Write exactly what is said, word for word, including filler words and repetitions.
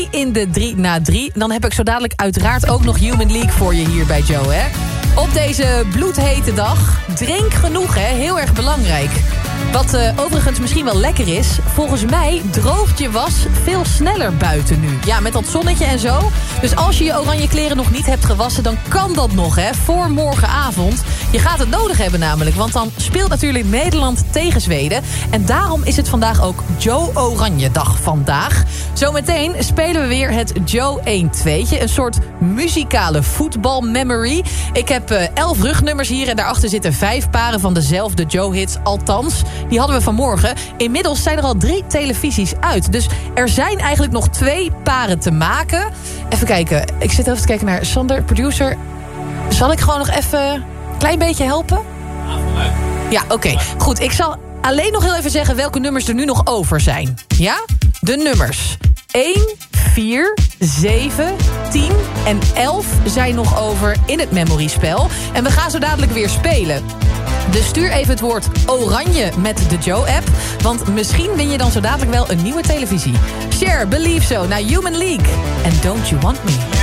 In de drie na drie. Dan heb ik zo dadelijk uiteraard ook nog Human League voor je hier bij Joe, hè? Op deze bloedhete dag. Drink genoeg, hè? Heel erg belangrijk. Wat uh, overigens misschien wel lekker is. Volgens mij droogt je was veel sneller buiten nu. Ja, met dat zonnetje en zo. Dus als je je oranje kleren nog niet hebt gewassen, dan kan dat nog, hè? Voor morgenavond. Je gaat het nodig hebben namelijk. Want dan speelt natuurlijk Nederland tegen Zweden. En daarom is het vandaag ook Joe Oranje dag vandaag. Zometeen spelen we weer het Joe één tweetje. Een soort muzikale voetbalmemory. Ik heb uh, elf rugnummers hier en daarachter zitten vijf paren van dezelfde Joe-hits. Althans, die hadden we vanmorgen. Inmiddels zijn er al drie televisies uit. Dus er zijn eigenlijk nog twee paren te maken. Even kijken. Ik zit even te kijken naar Sander, producer. Zal ik gewoon nog even een klein beetje helpen? Ja, oké. Okay. Goed, ik zal alleen nog heel even zeggen welke nummers er nu nog over zijn. Ja? De nummers één, vier, zeven, tien en elf zijn nog over in het memory-spel. En we gaan zo dadelijk weer spelen. Dus stuur even het woord oranje met de Joe-app. Want misschien win je dan zo dadelijk wel een nieuwe televisie. Share, Believe So, naar Human League. And Don't You Want Me.